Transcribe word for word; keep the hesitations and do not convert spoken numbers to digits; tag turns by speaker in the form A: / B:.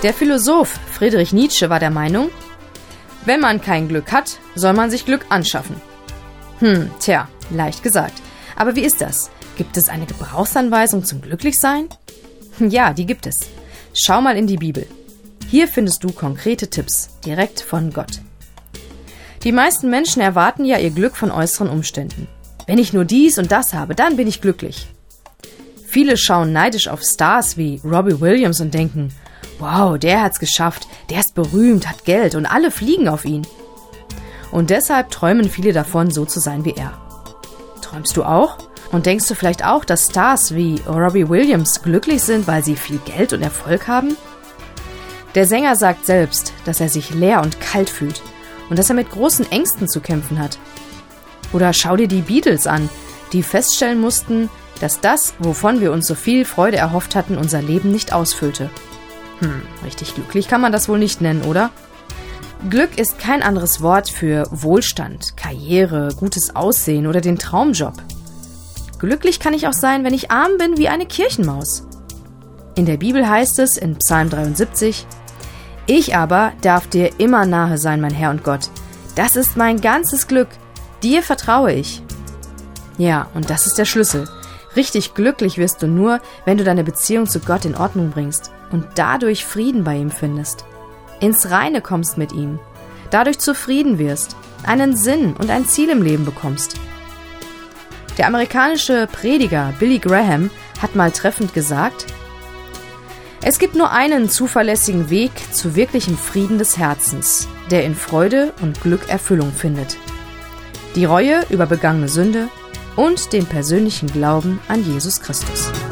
A: Der Philosoph Friedrich Nietzsche war der Meinung, wenn man kein Glück hat, soll man sich Glück anschaffen. Hm, tja, leicht gesagt. Aber wie ist das? Gibt es eine Gebrauchsanweisung zum Glücklichsein? Ja, die gibt es. Schau mal in die Bibel. Hier findest du konkrete Tipps, direkt von Gott. Die meisten Menschen erwarten ja ihr Glück von äußeren Umständen. Wenn ich nur dies und das habe, dann bin ich glücklich. Viele schauen neidisch auf Stars wie Robbie Williams und denken, wow, der hat's geschafft, der ist berühmt, hat Geld und alle fliegen auf ihn. Und deshalb träumen viele davon, so zu sein wie er. Träumst du auch? Und denkst du vielleicht auch, dass Stars wie Robbie Williams glücklich sind, weil sie viel Geld und Erfolg haben? Der Sänger sagt selbst, dass er sich leer und kalt fühlt und dass er mit großen Ängsten zu kämpfen hat. Oder schau dir die Beatles an, die feststellen mussten, dass das, wovon wir uns so viel Freude erhofft hatten, unser Leben nicht ausfüllte. Hm, richtig glücklich kann man das wohl nicht nennen, oder? Glück ist kein anderes Wort für Wohlstand, Karriere, gutes Aussehen oder den Traumjob. Glücklich kann ich auch sein, wenn ich arm bin wie eine Kirchenmaus. In der Bibel heißt es in Psalm dreiundsiebzig, ich aber darf dir immer nahe sein, mein Herr und Gott. Das ist mein ganzes Glück. Dir vertraue ich. Ja, und das ist der Schlüssel. Richtig glücklich wirst du nur, wenn du deine Beziehung zu Gott in Ordnung bringst und dadurch Frieden bei ihm findest. Ins Reine kommst mit ihm, dadurch zufrieden wirst, einen Sinn und ein Ziel im Leben bekommst. Der amerikanische Prediger Billy Graham hat mal treffend gesagt, es gibt nur einen zuverlässigen Weg zu wirklichem Frieden des Herzens, der in Freude und Glück Erfüllung findet. Die Reue über begangene Sünde und den persönlichen Glauben an Jesus Christus.